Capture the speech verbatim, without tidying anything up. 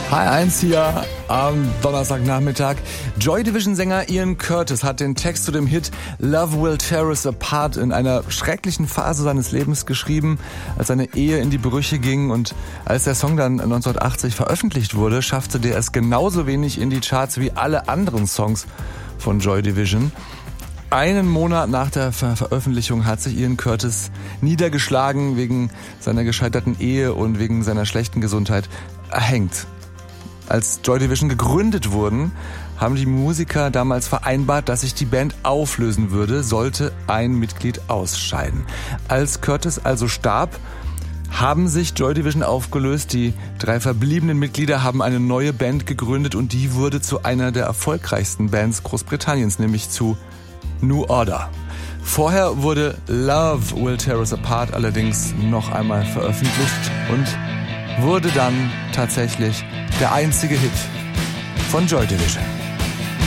H eins hier am Donnerstagnachmittag. Joy Division-Sänger Ian Curtis hat den Text zu dem Hit Love Will Tear Us Apart in einer schrecklichen Phase seines Lebens geschrieben, als seine Ehe in die Brüche ging, und als der Song dann neunzehnhundertachtzig veröffentlicht wurde, schaffte der es genauso wenig in die Charts wie alle anderen Songs von Joy Division. Einen Monat nach der Ver- Veröffentlichung hat sich Ian Curtis niedergeschlagen, wegen seiner gescheiterten Ehe und wegen seiner schlechten Gesundheit erhängt. Als Joy Division gegründet wurden, haben die Musiker damals vereinbart, dass sich die Band auflösen würde, sollte ein Mitglied ausscheiden. Als Curtis also starb, haben sich Joy Division aufgelöst. Die drei verbliebenen Mitglieder haben eine neue Band gegründet und die wurde zu einer der erfolgreichsten Bands Großbritanniens, nämlich zu New Order. Vorher wurde Love Will Tear Us Apart allerdings noch einmal veröffentlicht und wurde dann tatsächlich der einzige Hit von Joy Division.